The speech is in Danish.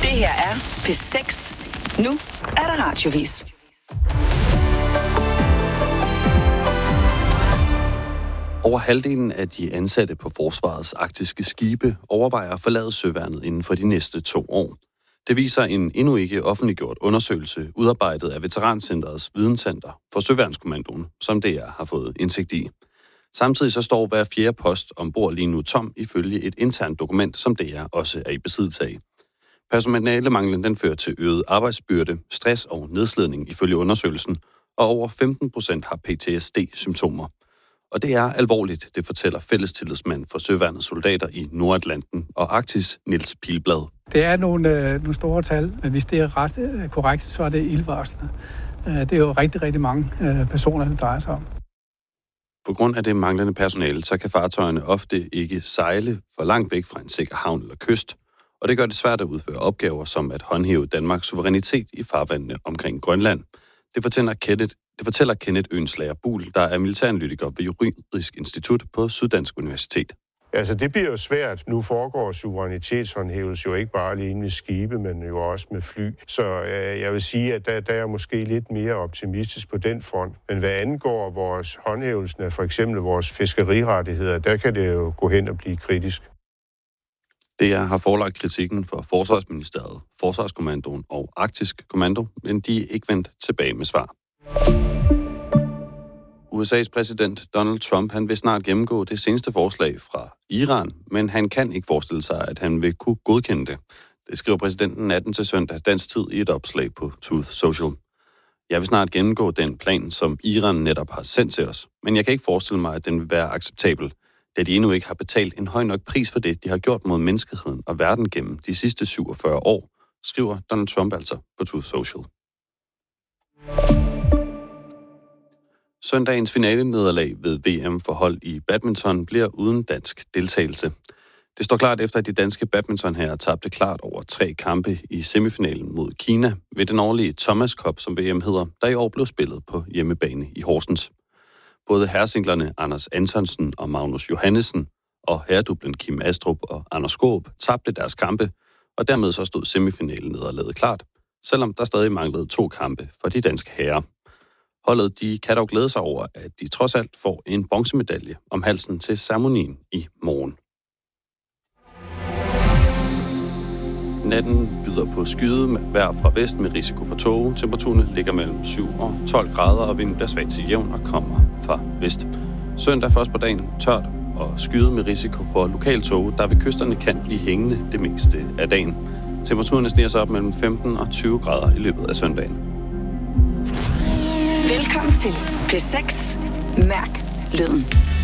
Det her er P6. Nu er der radiovis. Over halvdelen af de ansatte på Forsvarets arktiske skibe overvejer at forlade søværnet inden for de næste 2 år. Det viser en endnu ikke offentliggjort undersøgelse, udarbejdet af Veterancenterets videnscenter for Søværnskommandoen, som DR har fået indsigt i. Samtidig så står hver 4. post ombord lige nu tom, ifølge et internt dokument, som DR også er i besiddelse af. Personalemanglen den fører til øget arbejdsbyrde, stress og nedslidning ifølge undersøgelsen, og over 15% har PTSD-symptomer. Og det er alvorligt, det fortæller fællestillidsmand for Søværnets soldater i Nordatlanten og Arktis, Niels Pilblad. Det er nogle store tal, men hvis det er ret korrekt, så er det ildvarslende. Det er jo rigtig, rigtig mange personer, det drejer sig om. På grund af det manglende personale, så kan fartøjerne ofte ikke sejle for langt væk fra en sikker havn eller kyst, og det gør det svært at udføre opgaver som at håndhæve Danmarks suverænitet i farvandene omkring Grønland. Det fortæller Kenneth Ønslager Buhl, der er militæranalytiker ved Juridisk Institut på Syddansk Universitet. Altså det bliver jo svært. Nu foregår suverænitetshåndhævelse jo ikke bare alene med skibe, men jo også med fly. Så jeg vil sige, at der er jeg måske lidt mere optimistisk på den front. Men hvad angår vores håndhævelsen af for eksempel vores fiskerirettigheder, der kan det jo gå hen og blive kritisk. DR har forelagt kritikken for Forsvarsministeriet, Forsvarskommandoen og Arktisk Kommando, men de er ikke vendt tilbage med svar. USA's præsident Donald Trump han vil snart gennemgå det seneste forslag fra Iran, men han kan ikke forestille sig, at han vil kunne godkende det. Det skriver præsidenten natten til søndag dansk tid i et opslag på Truth Social. Jeg vil snart gennemgå den plan, som Iran netop har sendt til os, men jeg kan ikke forestille mig, at den vil være acceptabel, da de endnu ikke har betalt en høj nok pris for det, de har gjort mod menneskeheden og verden gennem de sidste 47 år, skriver Donald Trump altså på Truth Social. Søndagens finalenederlag ved VM for hold i badminton bliver uden dansk deltagelse. Det står klart efter, at de danske badmintonherrer tabte klart over 3 kampe i semifinalen mod Kina ved den årlige Thomas Cup, som VM hedder, der i år blev spillet på hjemmebane i Horsens. Både herresinglerne Anders Antonsen og Magnus Johannesen og herredublen Kim Astrup og Anders Skaarup tabte deres kampe, og dermed så stod semifinalen nederlaget klart, selvom der stadig manglede 2 kampe for de danske herrer. Holdet de kan dog glæde sig over, at de trods alt får en bronzemedalje om halsen til ceremonien i morgen. Natten byder på skyde vejr fra vest med risiko for tåge. Temperaturerne ligger mellem 7 og 12 grader, og vinden bliver svag til jævn og kommer fra vest. Søndag først på dagen tørt og skyde med risiko for lokal tåge, der ved kysterne kan blive hængende det meste af dagen. Temperaturerne sniger sig op mellem 15 og 20 grader i løbet af søndagen. Velkommen til P6. Mærk lyden.